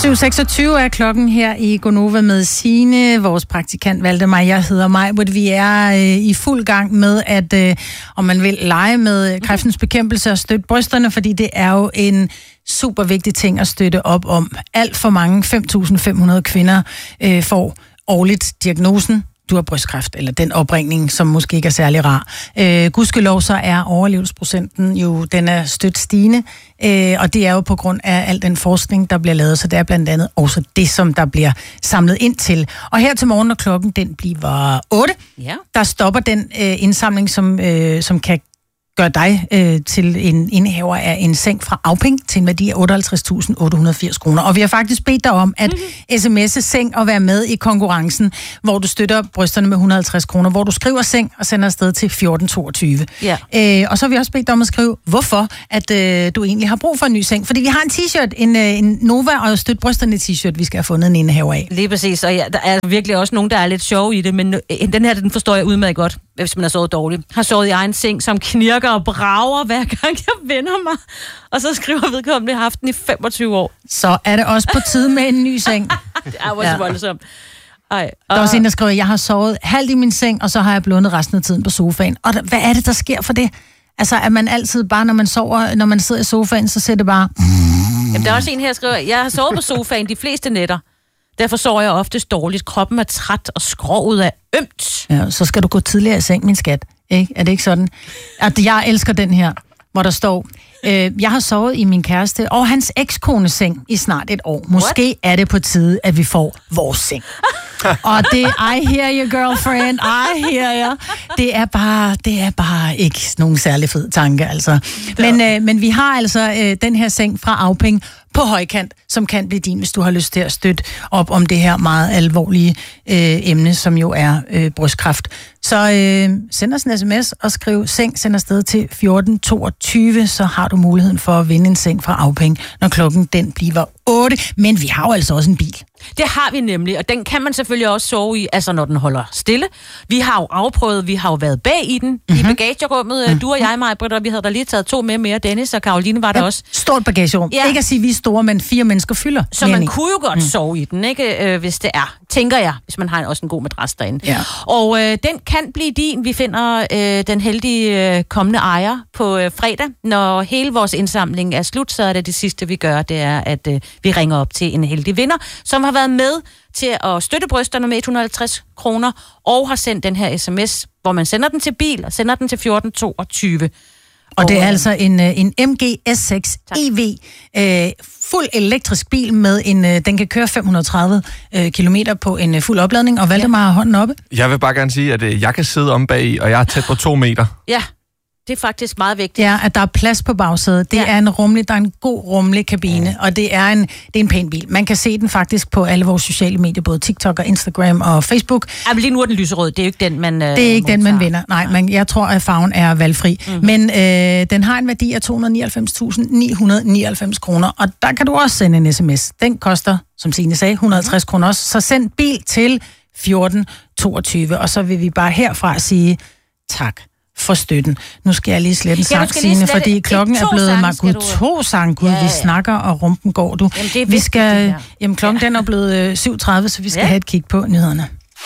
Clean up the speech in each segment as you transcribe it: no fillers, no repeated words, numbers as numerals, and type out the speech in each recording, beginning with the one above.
7:26 er klokken her i Gonova med Signe, vores praktikant Valdemar. Jeg hedder Majbert. Vi er i fuld gang med at, om man vil, lege med kræftens bekæmpelse og støtte brysterne, fordi det er jo en super vigtig ting at støtte op om. Alt for mange, 5.500 kvinder, får årligt diagnosen. Du har brystkræft, eller den opringning, som måske ikke er særlig rar. Gudskelov så er overlevelsesprocenten jo, den er stødt stigende, og det er jo på grund af al den forskning, der bliver lavet, så det er blandt andet også det, som der bliver samlet ind til. Og her til morgen, når klokken den bliver 8, der stopper den indsamling, som kan gør dig til en indehaver af en seng fra Auping til en værdi af 58.880 kroner. Og vi har faktisk bedt dig om at sms'e seng og være med i konkurrencen, hvor du støtter brysterne med 150 kroner, hvor du skriver seng og sender afsted til 1422. Ja. Og så har vi også bedt dig om at skrive, hvorfor at du egentlig har brug for en ny seng. Fordi vi har en t-shirt, en Nova og støt brysterne t-shirt, vi skal have fundet en indehaver af. Lige præcis, og der er virkelig også nogen, der er lidt sjove i det, men den her, den forstår jeg udmærket godt, hvis man har sovet dårligt. Har sovet i egen seng, som knirker og brager, hver gang jeg vender mig. Og så skriver vedkommende, at jeg har haft den i 25 år. Så er det også på tide med en ny seng. Det er også voldsomt. Der er også en, der skriver, at jeg har sovet halvt i min seng, og så har jeg blundet resten af tiden på sofaen. Og hvad er det, der sker for det? Altså, at man altid bare, når man sover, når man sidder i sofaen, så ser det bare... Jamen, der er også en her, der skriver, jeg har sovet på sofaen de fleste nætter. Derfor sover jeg oftest dårligt. Kroppen er træt og skroget af ømt. Ja, så skal du gå tidligere i seng, min skat. Ikke? Er det ikke sådan? At jeg elsker den her, hvor der står, jeg har sovet i min kæreste og hans ekskones seng i snart et år. Måske er det på tide, at vi får vores seng. Og det, I hear you, girlfriend, I hear you. Det er bare ikke nogen særlig fed tanke, altså. Men vi har altså den her seng fra Auping på højkant, som kan blive din, hvis du har lyst til at støtte op om det her meget alvorlige emne, som jo er brystkræft. Så send os en sms og skriv seng, send afsted til 1422, så har du muligheden for at vinde en seng fra Auping, når klokken den bliver 8. Men vi har jo altså også en bil. Det har vi nemlig, og den kan man selvfølgelig også sove i, altså når den holder stille. Vi har jo afprøvet, vi har jo været bag i den, i bagagerummet. Du og jeg, Majbert, og vi havde da lige taget 2 med mere. Dennis og Karoline var der også. Stort bagagerum. Ja. Ikke at sige, vi er store, men 4 mennesker fylder. Så man kunne jo godt sove i den, ikke? Hvis det er. Tænker jeg, hvis man har også en god madras derinde. Ja. Og den kan blive din. Vi finder den heldige kommende ejer på fredag. Når hele vores indsamling er slut, så er det sidste, vi gør, det er, at vi ringer op til en heldig vinder, som har været med til at støtte brysterne med 150 kroner, og har sendt den her sms, hvor man sender den til bil, og sender den til 1422. Og det er altså en MG S6 EV, fuld elektrisk bil med den kan køre 530 kilometer på en fuld opladning, og Valdemar har hånden oppe. Jeg vil bare gerne sige, at jeg kan sidde om bag, og jeg er tæt på 2 meter. Ja. Det er faktisk meget vigtigt. Ja, at der er plads på bagsædet. Det er der er en god rummelig kabine, og det er en pæn bil. Man kan se den faktisk på alle vores sociale medier, både TikTok og Instagram og Facebook. Ja, men lige nu er den lyserød. Det er jo ikke den, man det er ikke den, man vinder. Nej, men jeg tror, at farven er valgfri. Men den har en værdi af 299.999 kroner, og der kan du også sende en sms. Den koster, som Signe sagde, 150 kroner også. Så send bil til 1422, og så vil vi bare herfra sige tak for støtten. Nu skal jeg lige slette en sang, Signe, fordi klokken er blevet Gud, 2 sange. Gud, vi snakker, og rumpen går du. Jamen, klokken den er blevet 7:30, så vi skal have et kig på nyhederne.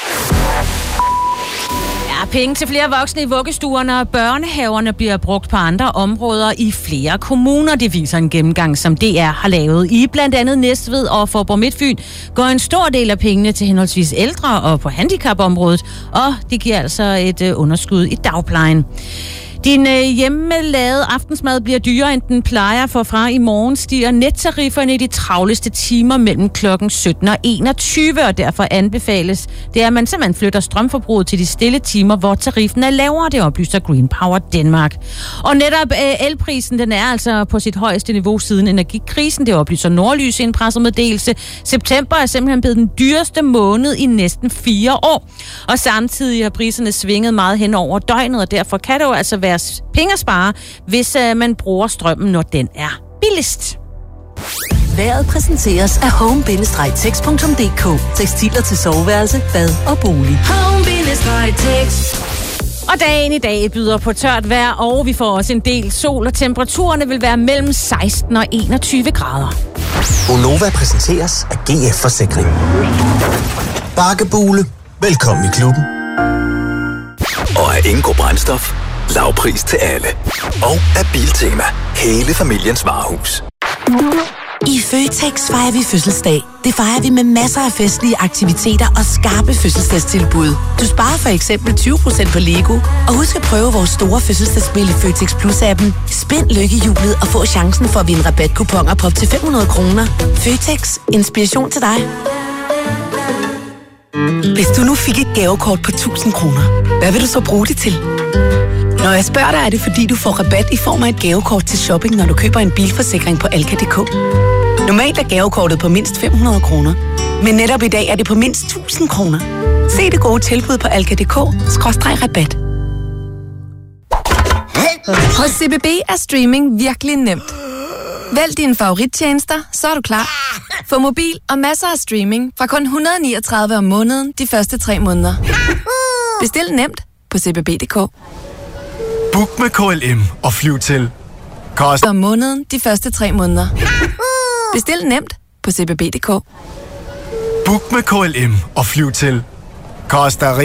Penge til flere voksne i vuggestuerne og børnehaverne bliver brugt på andre områder i flere kommuner. Det viser en gennemgang, som DR har lavet i blandt andet Næstved og Faaborg Midtfyn. Går en stor del af pengene til henholdsvis ældre og på handicapområdet, og det giver altså et underskud i dagplejen. Din hjemmelavede aftensmad bliver dyrere, end den plejer, for fra i morgen stiger nettarifferne i de travleste timer mellem klokken 17 og 21, og derfor anbefales det, at man simpelthen flytter strømforbruget til de stille timer, hvor tariffen er lavere, det oplyser Green Power Danmark. Og netop elprisen, den er altså på sit højeste niveau siden energikrisen, det oplyser Nordlys i en pressemeddelelse. September er simpelthen blevet den dyreste måned i næsten 4 år, og samtidig har priserne svinget meget hen over døgnet, og derfor kan det jo altså være penge at spare, hvis man bruger strømmen, når den er billigst. Vejret præsenteres af home-tex.dk. Tekstiler til soveværelse, bad og bolig. Home-tex. Og dagen i dag byder på tørt vejr, og vi får også en del sol, og temperaturerne vil være mellem 16 og 21 grader. Gonova præsenteres af GF Forsikring. Bakkebule. Velkommen i klubben. Og af Ingo Brændstof. Lavpris til alle. Og af Biltema. Hele familiens varehus. I Føtex fejrer vi fødselsdag. Det fejrer vi med masser af festlige aktiviteter og skarpe fødselsdagstilbud. Du sparer for eksempel 20% på Lego. Og husk at prøve vores store fødselsdagsspil i Føtex Plus-appen. Spind lykkehjulet og få chancen for at vinde rabatkuponer på op til 500 kroner. Føtex. Inspiration til dig. Hvis du nu fik et gavekort på 1000 kroner, hvad vil du så bruge det til? Når jeg spørger dig, er det fordi, du får rabat i form af et gavekort til shopping, når du køber en bilforsikring på Alka.dk. Normalt er gavekortet på mindst 500 kroner, men netop i dag er det på mindst 1000 kroner. Se det gode tilbud på Alka.dk/rabat. Hos CBB er streaming virkelig nemt. Vælg dine favorittjenester, så er du klar. Få mobil og masser af streaming fra kun 139 om måneden de første 3 måneder. Bestil nemt på cbb.dk. Book med KLM og flyv til koster om måneden de første 3 måneder. Bestil nemt på cbb.dk. Book med KLM og flyv til Costa Rica.